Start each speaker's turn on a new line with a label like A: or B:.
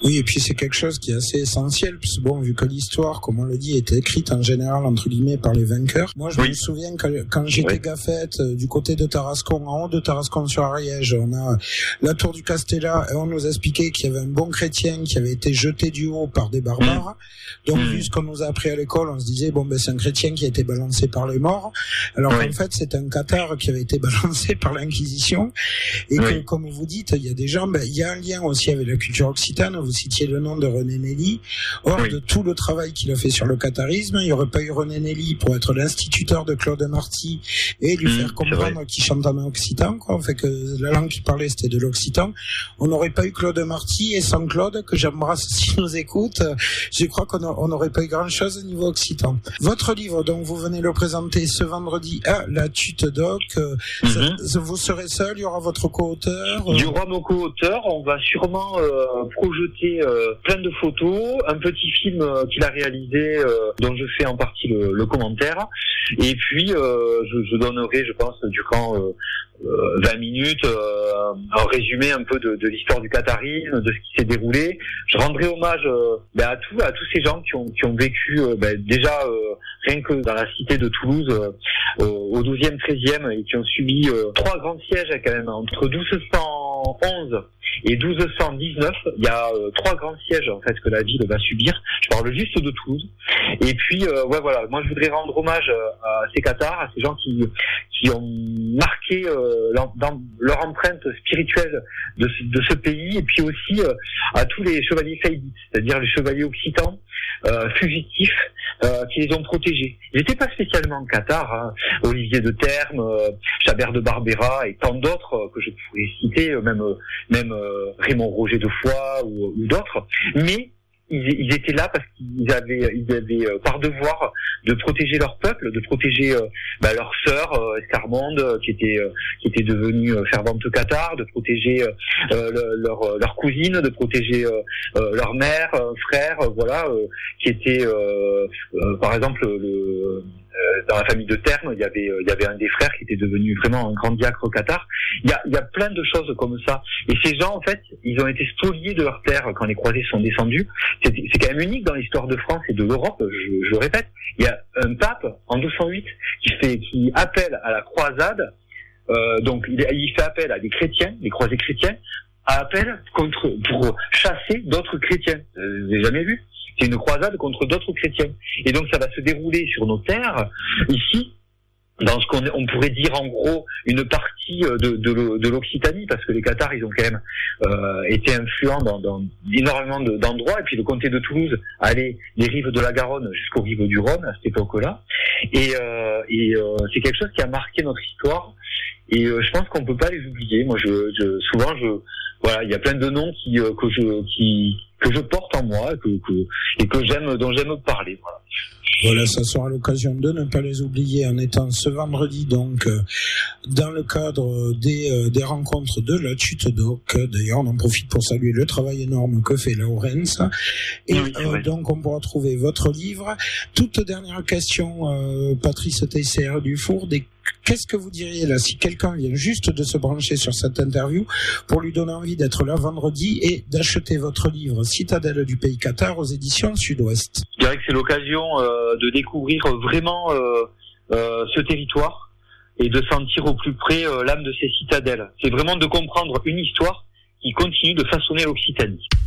A: Oui, et puis c'est quelque chose qui est assez essentiel, parce que bon, vu que l'histoire, comme on le dit, est écrite en général, entre guillemets, par les vainqueurs. Moi, je me souviens que quand j'étais gaffette, du côté de Tarascon, en haut de Tarascon-sur-Ariège, on a la tour du Castella, et on nous expliquait qu'il y avait un bon chrétien qui avait été jeté du haut par des barbares. Donc, vu ce qu'on nous a appris à l'école, on se disait, bon, ben, c'est un chrétien qui a été balancé par les morts. Alors qu'en fait, c'est un cathare qui avait été balancé par l'Inquisition. Et que, comme vous dites, il y a des gens, ben, il y a un lien aussi avec la culture occitane. Vous citiez le nom de René Nelly. Or, de tout le travail qu'il a fait sur le catharisme, il n'y aurait pas eu René Nelly pour être l'instituteur de Claude Marty et lui faire comprendre qu'il chante en occitan, quoi. En fait, que la langue qu'il parlait, c'était de l'occitan. On n'aurait pas eu Claude Marty, et sans Claude, que j'embrasse s'il nous écoute, je crois qu'on n'aurait pas eu grand chose au niveau occitan. Votre livre, donc, vous venez le présenter ce vendredi à la Tutte Doc. Vous serez seul, il y aura votre co-auteur?
B: Il y aura mon co-auteur, on va sûrement projeter plein de photos, un petit film qu'il a réalisé dont je fais en partie le commentaire, et puis je donnerai, je pense, durant 20 minutes un résumé un peu de l'histoire du catharisme, de ce qui s'est déroulé. Je rendrai hommage à tous ces gens qui ont vécu déjà rien que dans la cité de Toulouse au 12e, 13e, et qui ont subi 3 grands sièges quand même entre 1211 et 1219. Il y a 3 grands sièges en fait que la ville va subir. Je parle juste de Toulouse. Et puis voilà, moi je voudrais rendre hommage à ces cathares, à ces gens qui ont marqué dans leur empreinte spirituelle de ce pays, et puis aussi à tous les chevaliers faillites, c'est-à-dire les chevaliers occitans fugitifs qui les ont protégés. Ils n'étaient pas spécialement cathares, hein. Olivier de Termes, Chabert de Barbera et tant d'autres que je pourrais citer, même Raymond Roger de Foix ou d'autres, mais ils étaient là parce qu'ils avaient par devoir de protéger leur peuple, de protéger leur sœur Escarmonde qui était devenue fervente cathare, de protéger leur cousine, de protéger leur mère, frère, qui était par exemple dans la famille de Termes, il y avait un des frères qui était devenu vraiment un grand diacre cathare. Il y a plein de choses comme ça. Et ces gens, en fait, ils ont été spoliés de leur terre quand les croisés sont descendus. C'est quand même unique dans l'histoire de France et de l'Europe, je le répète. Il y a un pape, en 1208, qui appelle à la croisade, donc il fait appel à des chrétiens, des croisés chrétiens, pour chasser d'autres chrétiens. Vous n'avez jamais vu? C'est une croisade contre d'autres chrétiens. Et donc ça va se dérouler sur nos terres, ici, dans ce qu'on pourrait dire en gros une partie de l'Occitanie, parce que les cathares, ils ont quand même été influents dans énormément d'endroits, et puis le comté de Toulouse allait des rives de la Garonne jusqu'aux rives du Rhône à cette époque-là. Et c'est quelque chose qui a marqué notre histoire, et je pense qu'on peut pas les oublier. Moi, souvent, il y a plein de noms que je porte en moi et dont j'aime parler.
A: Voilà, ça sera l'occasion de ne pas les oublier en étant ce vendredi donc dans le cadre des rencontres de la Tutte Doc. D'ailleurs, on en profite pour saluer le travail énorme que fait Laurence. Et donc, on pourra trouver votre livre. Toute dernière question, Patrice Teisser-Dufour, qu'est-ce que vous diriez là si quelqu'un vient juste de se brancher sur cette interview pour lui donner envie d'être là vendredi et d'acheter votre livre Citadelle du pays cathare aux éditions Sud-Ouest?
B: Je dirais que c'est l'occasion de découvrir vraiment ce territoire et de sentir au plus près l'âme de ces citadelles. C'est vraiment de comprendre une histoire qui continue de façonner l'Occitanie.